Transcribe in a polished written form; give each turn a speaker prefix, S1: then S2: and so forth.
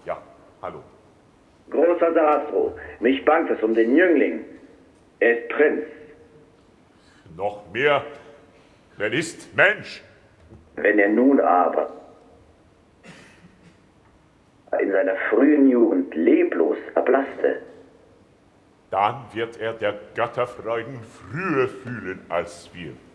S1: Ja, hallo.
S2: Großer Sarastro, mich bangt es um den Jüngling. Er ist Prinz.
S1: Noch mehr, er ist Mensch.
S2: Wenn er nun aber in seiner frühen Jugend leblos erblasste,
S1: dann wird er der Götterfreuden früher fühlen als wir.